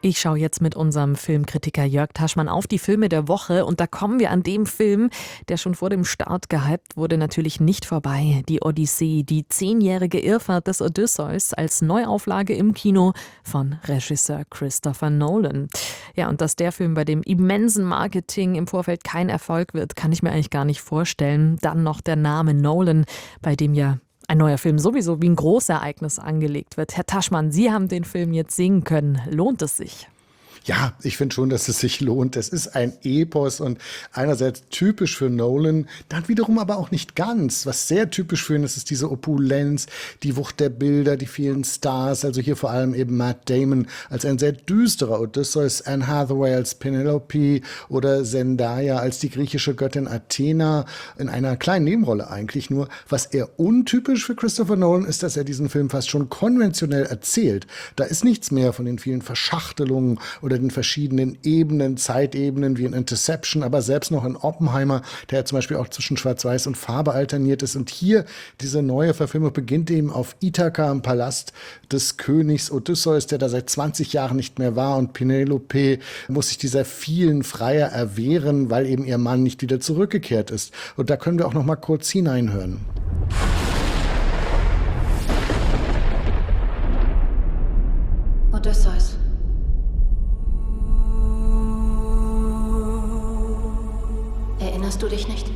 Ich schaue jetzt mit unserem Filmkritiker Jörg Taschmann auf die Filme der Woche und da kommen wir an dem Film, der schon vor dem Start gehypt wurde, natürlich nicht vorbei. Die Odyssee, die 10-jährige Irrfahrt des Odysseus als Neuauflage im Kino von Regisseur Christopher Nolan. Ja, und dass der Film bei dem immensen Marketing im Vorfeld kein Erfolg wird, kann ich mir eigentlich gar nicht vorstellen. Dann noch der Name Nolan, bei dem ja ein neuer Film sowieso wie ein Großereignis angelegt wird. Herr Taschmann, Sie haben den Film jetzt sehen können. Lohnt es sich? Ja, ich finde schon, dass es sich lohnt. Es ist ein Epos und einerseits typisch für Nolan, dann wiederum aber auch nicht ganz. Was sehr typisch für ihn ist, ist diese Opulenz, die Wucht der Bilder, die vielen Stars. Also hier vor allem eben Matt Damon als ein sehr düsterer Odysseus, Anne Hathaway als Penelope oder Zendaya als die griechische Göttin Athena in einer kleinen Nebenrolle eigentlich nur. Was eher untypisch für Christopher Nolan ist, dass er diesen Film fast schon konventionell erzählt. Da ist nichts mehr von den vielen Verschachtelungen oder den verschiedenen Ebenen, Zeitebenen wie in Interception, aber selbst noch in Oppenheimer, der ja zum Beispiel auch zwischen Schwarz-Weiß und Farbe alterniert ist. Und hier, diese neue Verfilmung beginnt eben auf Ithaka im Palast des Königs Odysseus, der da seit 20 Jahren nicht mehr war. Und Penelope muss sich dieser vielen Freier erwehren, weil eben ihr Mann nicht wieder zurückgekehrt ist. Und da können wir auch noch mal kurz hineinhören. Odysseus. Erinnerst du dich nicht?